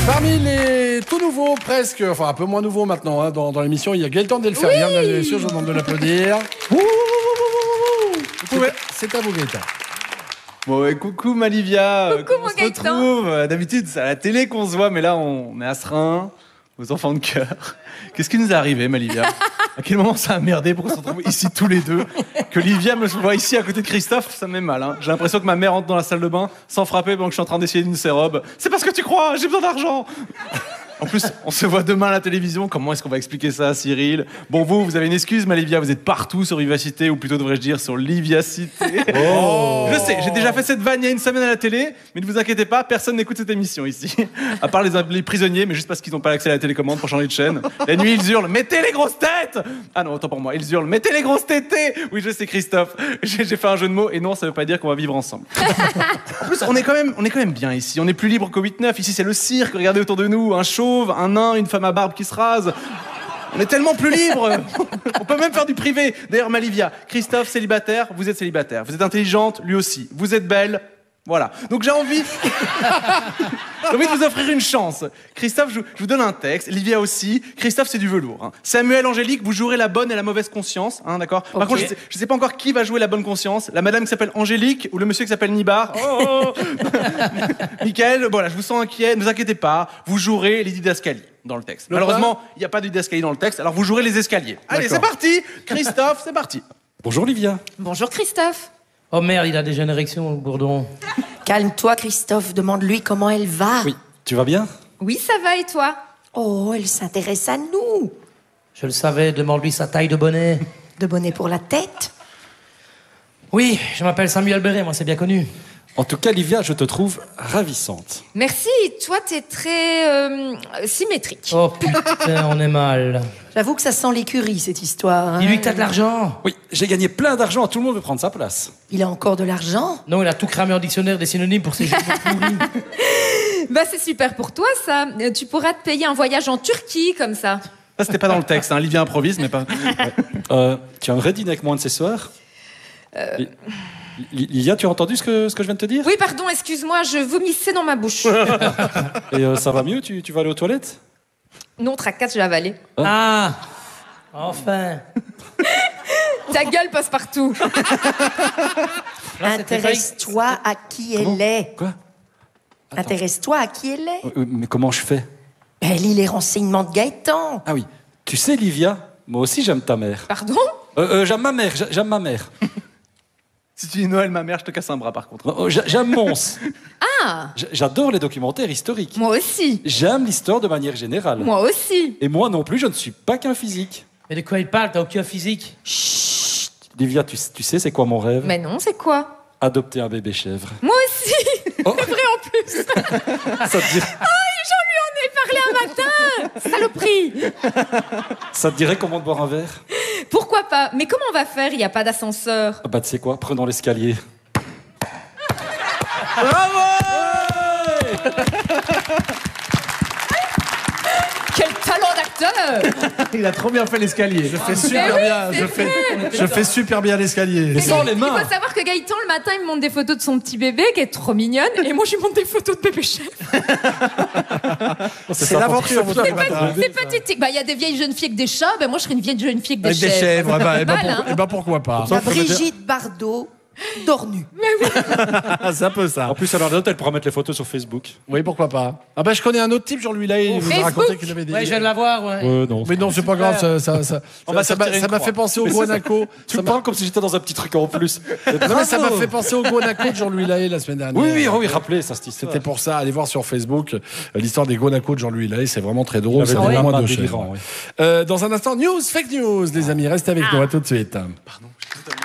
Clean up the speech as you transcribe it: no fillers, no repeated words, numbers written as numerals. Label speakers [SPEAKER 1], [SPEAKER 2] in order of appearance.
[SPEAKER 1] Parmi les tout nouveaux, presque, enfin un peu moins nouveaux maintenant, dans l'émission, il y a Gaëtan Delferrière, mesdames et messieurs, je vous demande de l'applaudir. C'est à vous, Gaëtan.
[SPEAKER 2] Bon, et coucou Malivia.
[SPEAKER 3] Coucou mon Gaëtan.
[SPEAKER 2] On se retrouve. D'habitude, c'est à la télé qu'on se voit, mais là, on est à Serein, aux enfants de cœur. Qu'est-ce qui nous est arrivé, Malivia? À quel moment ça a merdé pour qu'on se retrouve ici tous les deux? Que Livia me voit ici à côté de Christophe, ça me met mal. Hein. J'ai l'impression que ma mère entre dans la salle de bain sans frapper pendant que je suis en train d'essayer d'une de ses robes. C'est parce que tu crois, j'ai besoin d'argent. En plus, on se voit demain à la télévision. Comment est-ce qu'on va expliquer ça à Cyril? Bon, vous avez une excuse, Malivia. Vous êtes partout sur Vivacité, ou plutôt devrais-je dire sur Liviacité. Oh. Je sais, j'ai déjà fait cette vanne il y a une semaine à la télé, mais ne vous inquiétez pas, personne n'écoute cette émission ici. À part les prisonniers, mais juste parce qu'ils n'ont pas l'accès à la télécommande pour changer de chaîne. La nuit, ils hurlent, mettez les grosses têtes! Ah non, autant pour moi, ils hurlent, mettez les grosses tétées! Oui, je sais, Christophe. J'ai fait un jeu de mots, et non, ça veut pas dire qu'on va vivre ensemble. En plus, on est quand même bien ici. On est plus libre qu'au 8-9. Ici, c'est le cirque. Regardez autour de nous, un chauve, un nain, une femme à barbe qui se rase. On est tellement plus libre. On peut même faire du privé. D'ailleurs, Malivia, Christophe, célibataire, vous êtes célibataire. Vous êtes intelligente, lui aussi. Vous êtes belle. Voilà. Donc j'ai envie de vous offrir une chance. Christophe, je vous donne un texte. Livia aussi. Christophe, c'est du velours. Hein. Samuel, Angélique, vous jouerez la bonne et la mauvaise conscience. Hein, d'accord. Par contre, je sais pas encore qui va jouer la bonne conscience. La madame qui s'appelle Angélique ou le monsieur qui s'appelle Nibar. Oh Michael, voilà, je vous sens inquiet. Ne vous inquiétez pas. Vous jouerez les didascalies dans le texte. Malheureusement, il n'y a pas de didascalies dans le texte. Alors vous jouerez les escaliers. Allez, c'est parti. Christophe, c'est parti.
[SPEAKER 1] Bonjour, Livia.
[SPEAKER 3] Bonjour Christophe.
[SPEAKER 4] Oh merde, il a déjà une érection, le bourdon.
[SPEAKER 5] Calme-toi, Christophe. Demande-lui comment elle va.
[SPEAKER 1] Oui, tu vas bien?
[SPEAKER 3] Oui, ça va et toi?
[SPEAKER 5] Oh, elle s'intéresse à nous.
[SPEAKER 4] Je le savais, demande-lui sa taille de bonnet.
[SPEAKER 5] De bonnet pour la tête.
[SPEAKER 4] Oui, je m'appelle Samuel Béret, moi c'est bien connu.
[SPEAKER 1] En tout cas, Livia, je te trouve ravissante.
[SPEAKER 3] Merci, toi t'es très symétrique.
[SPEAKER 4] Oh putain, on est mal.
[SPEAKER 5] J'avoue que ça sent l'écurie, cette histoire. Hein.
[SPEAKER 4] Dis-lui que t'as de l'argent.
[SPEAKER 1] Oui, j'ai gagné plein d'argent, tout le monde veut prendre sa place.
[SPEAKER 5] Il a encore de l'argent?
[SPEAKER 4] Non, il a tout cramé en dictionnaire des synonymes pour ses jeux pourris.
[SPEAKER 3] Bah c'est super pour toi ça. Tu pourras te payer un voyage en Turquie comme ça.
[SPEAKER 2] Ça, c'était pas dans le texte. Hein. Livia improvise, mais pas...
[SPEAKER 1] Tu aimerais dîner avec moi un de ces soirs? Livia, tu as entendu ce que je viens de te dire?
[SPEAKER 3] Oui, pardon, excuse-moi, je vomissais dans ma bouche.
[SPEAKER 1] Et ça va mieux? Tu vas aller aux toilettes?
[SPEAKER 3] Non, tracasse, je l'ai avalé.
[SPEAKER 4] Ah, enfin.
[SPEAKER 3] Ta gueule passe partout.
[SPEAKER 5] Intéresse-toi à qui elle est.
[SPEAKER 1] Quoi?
[SPEAKER 5] Intéresse-toi à qui elle est.
[SPEAKER 1] Mais comment je fais?
[SPEAKER 5] Elle lit les renseignements de Gaëtan.
[SPEAKER 1] Ah oui. Tu sais, Livia, moi aussi j'aime ta mère.
[SPEAKER 3] Pardon?
[SPEAKER 1] J'aime ma mère, j'aime ma mère.
[SPEAKER 2] Si tu dis Noël, ma mère, je te casse un bras, par contre.
[SPEAKER 1] J'aime Mons.
[SPEAKER 3] Ah,
[SPEAKER 1] J'adore les documentaires historiques.
[SPEAKER 3] moi aussi.
[SPEAKER 1] J'aime l'histoire de manière générale.
[SPEAKER 3] Moi aussi.
[SPEAKER 1] Et moi non plus, je ne suis pas qu'un physique.
[SPEAKER 4] Mais de quoi il parle? T'as aucun physique?
[SPEAKER 1] Chut. Livia, tu sais c'est quoi mon rêve?
[SPEAKER 3] Mais non, c'est quoi?
[SPEAKER 1] Adopter un bébé chèvre.
[SPEAKER 3] Moi aussi.
[SPEAKER 1] Oh.
[SPEAKER 3] C'est vrai en plus.
[SPEAKER 1] Ça te dirait...
[SPEAKER 3] J'en lui en ai parlé un matin. Saloperie.
[SPEAKER 1] Ça te dirait comment de boire un verre?
[SPEAKER 3] Pourquoi pas? Mais comment on va faire? Il n'y a pas d'ascenseur.
[SPEAKER 1] Ah bah tu sais quoi, prenons l'escalier.
[SPEAKER 3] Quel talent d'acteur.
[SPEAKER 2] Il a trop bien fait l'escalier.
[SPEAKER 1] Je fais super bien, je fais super bien l'escalier. Sans les
[SPEAKER 3] Il
[SPEAKER 1] mains.
[SPEAKER 3] faut savoir que Gaëtan, le matin, il me montre des photos de son petit bébé qui est trop mignonne. Et moi, je lui montre des photos de bébé chef.
[SPEAKER 1] C'est l'aventure.
[SPEAKER 3] C'est pathétique. Bah, il y a des vieilles jeunes filles avec des chats. Ben, moi, je serais une vieille jeune fille avec des
[SPEAKER 1] Avec des chèvres,
[SPEAKER 3] Mal, hein.
[SPEAKER 1] pourquoi pas.
[SPEAKER 5] La Brigitte Bardot, tornue.
[SPEAKER 1] C'est un peu ça. En plus, alors l'autre, elle pourra mettre les photos sur Facebook. Oui, pourquoi pas. Ah bah je connais un autre type, Jean-Louis Lahaye, il vous a raconté qu'il avait des...
[SPEAKER 4] Ouais, je viens de la voir, ouais.
[SPEAKER 1] Non. Mais non, c'est pas grave, ça m'a fait penser au Guanaco. Tu me parles comme si j'étais dans un petit truc en plus. Non, mais ça m'a fait penser au Guanaco de Jean-Louis Lahaye la semaine dernière. Oui, rappelez ça, c'était pour ça. Allez voir sur Facebook l'histoire des Guanaco de Jean-Louis Lahaye, c'est vraiment très drôle. C'est vraiment de chez. Dans un instant, fake news, les amis, restez avec nous, à tout de suite. Pardon.